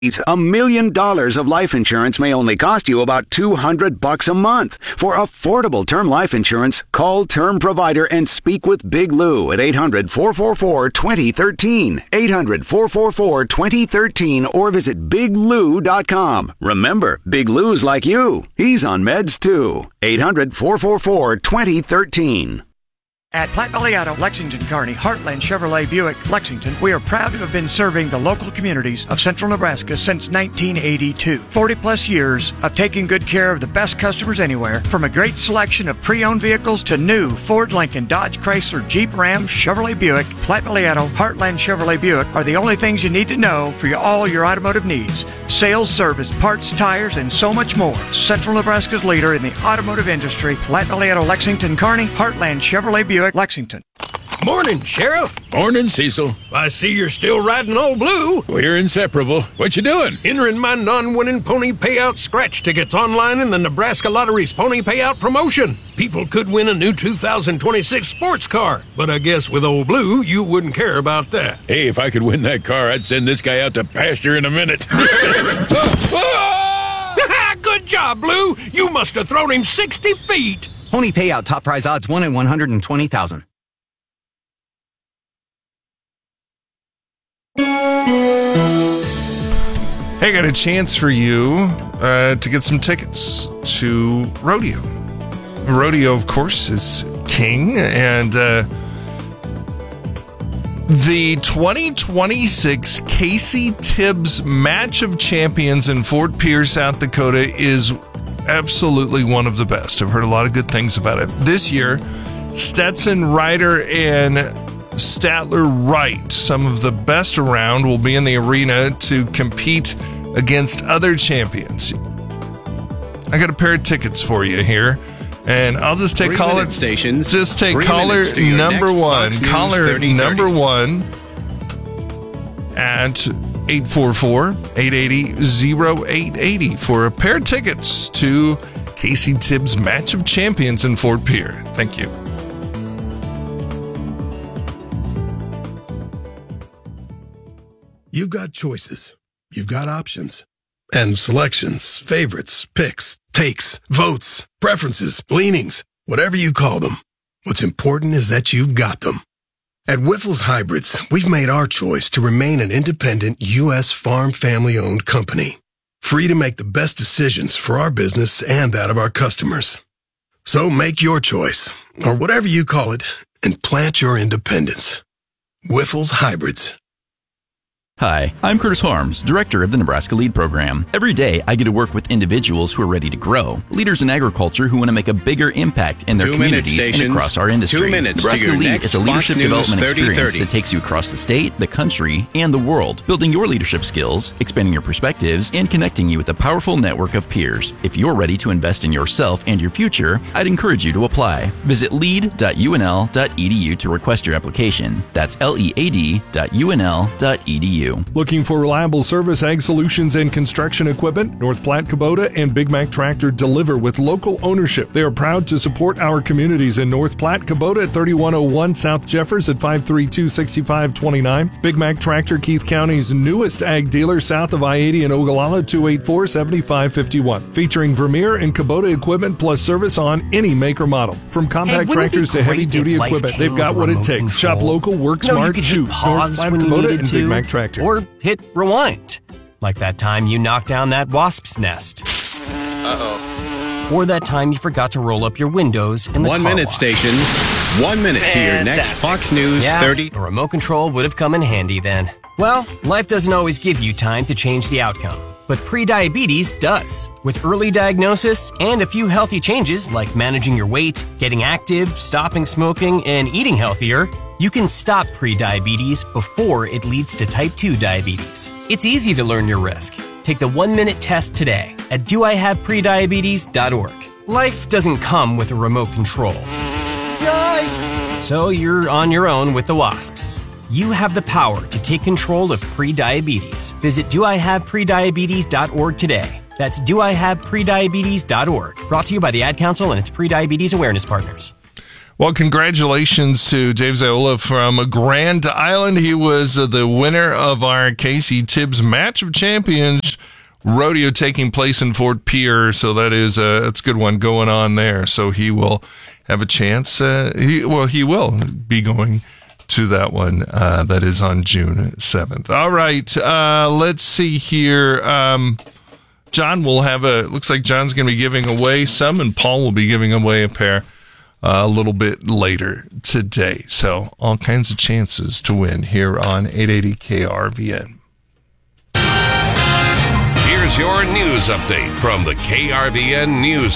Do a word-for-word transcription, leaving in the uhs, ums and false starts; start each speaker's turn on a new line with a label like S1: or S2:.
S1: A million dollars of life insurance may only cost you about two hundred bucks a month. For affordable term life insurance, call Term Provider and speak with Big Lou at eight hundred, four four four, two zero one three, eight hundred, four four four, two zero one three, or visit big lou dot com. Remember, Big Lou's like you. He's on meds too. eight hundred, four four four, two zero one three.
S2: At Platte Valley Auto, Lexington, Kearney, Heartland Chevrolet Buick, Lexington, we are proud to have been serving the local communities of central Nebraska since nineteen eighty-two. forty plus years of taking good care of the best customers anywhere, from a great selection of pre-owned vehicles to new Ford, Lincoln, Dodge, Chrysler, Jeep, Ram, Chevrolet Buick. Platte Valley Auto, Heartland Chevrolet Buick are the only things you need to know for your, all your automotive needs. Sales, service, parts, tires, and so much more. Central Nebraska's leader in the automotive industry, Platte Valley Auto, Lexington, Kearney, Heartland Chevrolet Buick, Lexington.
S3: Morning, Sheriff.
S4: Morning, Cecil.
S3: I see you're still riding Old Blue.
S4: We're inseparable. What you doing?
S3: Entering my non-winning pony payout scratch tickets online in the Nebraska Lottery's pony payout promotion. People could win a new two thousand twenty-six sports car, but I guess with Old Blue, you wouldn't care about that.
S4: Hey, if I could win that car, I'd send this guy out to pasture in a minute.
S3: Good job, Blue. You must have thrown him sixty feet.
S5: Pony payout, top prize odds one in one hundred twenty thousand.
S6: Hey, got a chance for you uh, to get some tickets to Rodeo. Rodeo, of course, is king, and uh, the twenty twenty-six Casey Tibbs Match of Champions in Fort Pierce, South Dakota is absolutely one of the best. I've heard a lot of good things about it. This year, Stetson, Ryder, and Statler Wright, some of the best around, will be in the arena to compete against other champions. I got a pair of tickets for you here, and I'll just take
S7: Three
S6: caller
S7: stations.
S6: Just take
S7: Three
S6: caller number one. Caller number
S7: thirty.
S6: one at eight four four, eight eight zero, zero eight eight zero for a pair of tickets to Casey Tibbs Match of Champions in Fort Pierre. Thank you.
S8: You've got choices. You've got options. And selections, favorites, picks, takes, votes, preferences, leanings, whatever you call them. What's important is that you've got them. At Wyffels Hybrids, we've made our choice to remain an independent U S farm family-owned company, free to make the best decisions for our business and that of our customers. So make your choice, or whatever you call it, and plant your independence. Wyffels Hybrids.
S9: Hi, I'm Curtis Harms, Director of the Nebraska LEAD Program. Every day, I get to work with individuals who are ready to grow, leaders in agriculture who want to make a bigger impact in their
S7: Two
S9: communities and across our industry.
S7: Two minutes
S9: Nebraska
S7: to your
S9: LEAD
S7: next
S9: is a leadership
S7: Fox News
S9: development
S7: thirty
S9: experience
S7: thirty.
S9: that takes you across the state, the country, and the world, building your leadership skills, expanding your perspectives, and connecting you with a powerful network of peers. If you're ready to invest in yourself and your future, I'd encourage you to apply. Visit lead dot u n l dot e d u to request your application. That's L E A D dot U N L dot E D U.
S6: Looking for reliable service, ag solutions, and construction equipment? North Platte Kubota and Big Mac Tractor deliver with local ownership. They are proud to support our communities in North Platte. Kubota at thirty-one oh one South Jeffers at five three two, six five two nine. Big Mac Tractor, Keith County's newest ag dealer south of I eighty in Ogallala, two eight four, seven five five one. Featuring Vermeer and Kubota equipment plus service on any make or model. From compact
S10: Hey,
S6: tractors to
S10: great
S6: heavy-duty
S10: if life
S6: equipment,
S10: came
S6: they've got
S10: with
S6: what it
S10: remote
S6: takes.
S10: control?
S6: Shop local, work
S10: You know, you
S6: smart,
S10: could hit
S6: choose North
S10: pause
S6: Platte
S10: when you
S6: Kubota
S10: needed
S6: and
S10: to,
S6: Big Mac Tractor.
S10: or hit rewind, like that time you knocked down that wasp's nest.
S7: Uh-oh.
S10: Or that time you forgot to roll up your windows in the
S7: One
S10: car
S7: minute
S10: wash.
S7: stations. One minute to your next
S10: Fantastic.
S7: Fox News
S10: yeah,
S7: thirty.
S10: A remote control would have come in handy then. Well, life doesn't always give you time to change the outcome, but prediabetes does. With early diagnosis and a few healthy changes like managing your weight, getting active, stopping smoking, and eating healthier, you can stop prediabetes before it leads to type two diabetes. It's easy to learn your risk. Take the one-minute test today at do I have prediabetes dot org. Life doesn't come with a remote control. Yikes! So you're on your own with the wasps. You have the power to take control of prediabetes. Visit do I have prediabetes dot org today. That's do I have prediabetes dot org. Brought to you by the Ad Council and its prediabetes awareness partners.
S6: Well, congratulations to Dave Ziola from Grand Island. He was uh, the winner of our Casey Tibbs Match of Champions rodeo taking place in Fort Pierre. So that is a, that's a good one going on there. So he will have a chance. Uh, he, well, he will be going to that one. Uh, that is on June seventh. All right. Uh, let's see here. Um, John will have a, looks like John's going to be giving away some, and Paul will be giving away a pair uh, a little bit later today. So all kinds of chances to win here on eight eighty K R V N.
S11: Here's your news update from the K R V N News